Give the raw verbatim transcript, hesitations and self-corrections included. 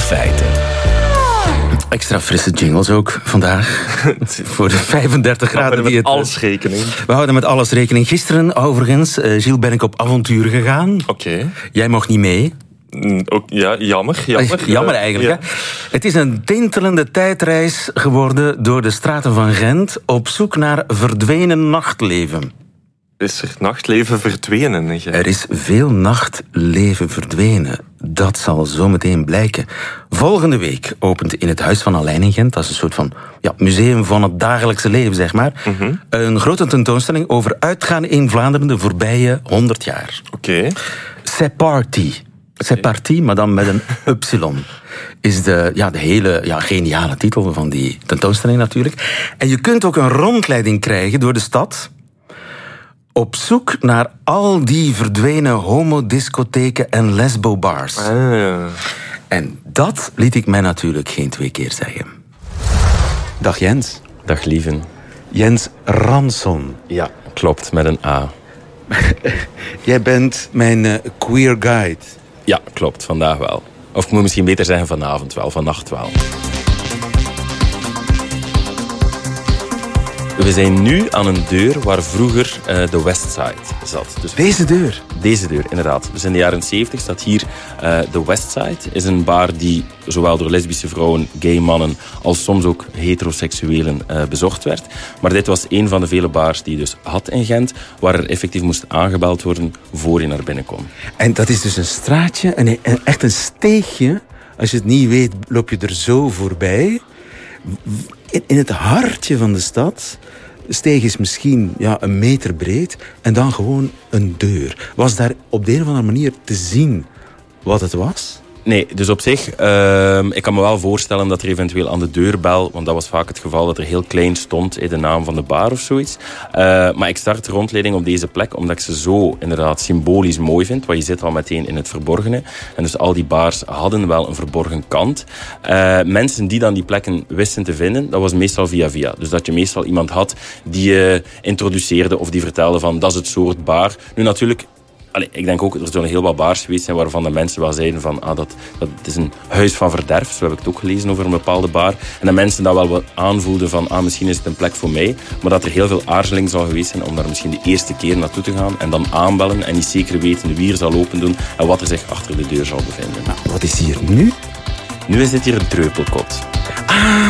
feiten. Extra frisse jingles ook vandaag. Voor de vijfendertig graden. Met die het, alles rekening. We houden met alles rekening. Gisteren, overigens, uh, Gilles, ben ik op avontuur gegaan. Oké. Okay. Jij mocht niet mee. Mm, ook, ja, jammer. Jammer, jammer eigenlijk. Ja. Hè? Het is een tintelende tijdreis geworden door de straten van Gent op zoek naar verdwenen nachtleven. Is er nachtleven verdwenen in Gent? Er is veel nachtleven verdwenen. Dat zal zo meteen blijken. Volgende week opent in het Huis van Alein in Gent, dat is een soort van ja, museum van het dagelijkse leven, zeg maar, mm-hmm. een grote tentoonstelling over uitgaan in Vlaanderen de voorbije honderd jaar. Oké. Okay. C'est parti. C'est parti, maar dan met een ypsilon. Is de, ja, de hele ja, geniale titel van die tentoonstelling natuurlijk. En je kunt ook een rondleiding krijgen door de stad, op zoek naar al die verdwenen homodiscotheken en lesbobars. Ah, ja. En dat liet ik mij natuurlijk geen twee keer zeggen. Dag Jens. Dag Lieven. Jens Ranson. Ja, klopt, met een A. Jij bent mijn uh, queer guide. Ja, klopt, vandaag wel. Of ik moet misschien beter zeggen vanavond wel, vannacht wel. We zijn nu aan een deur waar vroeger uh, de Westside zat. Dus deze deur? Deze deur, inderdaad. Dus in de jaren zeventig staat hier uh, de Westside. Is een bar die zowel door lesbische vrouwen, gay mannen, als soms ook heteroseksuelen uh, bezocht werd. Maar dit was een van de vele bars die je dus had in Gent, waar er effectief moest aangebeld worden voor je naar binnen kon. En dat is dus een straatje, een, een, echt een steegje. Als je het niet weet, loop je er zo voorbij. In, in het hartje van de stad. De steeg is misschien ja, een meter breed en dan gewoon een deur. Was daar op de een of andere manier te zien wat het was? Nee, dus op zich, uh, ik kan me wel voorstellen dat er eventueel aan de deurbel, want dat was vaak het geval, dat er heel klein stond in de naam van de bar of zoiets. Uh, maar ik start de rondleiding op deze plek omdat ik ze zo inderdaad symbolisch mooi vind, want je zit al meteen in het verborgene. En dus al die bars hadden wel een verborgen kant. Uh, mensen die dan die plekken wisten te vinden, dat was meestal via via. Dus dat je meestal iemand had die je uh, introduceerde of die vertelde van dat is het soort bar. Nu natuurlijk, allee, ik denk ook, er zullen heel wat bars geweest zijn waarvan de mensen wel zeiden van ah, dat, dat is een huis van verderf. Zo heb ik het ook gelezen over een bepaalde bar. En dat mensen dat wel wat aanvoelden van ah, misschien is het een plek voor mij. Maar dat er heel veel aarzeling zal geweest zijn om daar misschien de eerste keer naartoe te gaan en dan aanbellen en niet zeker weten wie er zal open doen en wat er zich achter de deur zal bevinden. Nou, wat is hier nu? Nu is dit hier een treupelkot. Ah!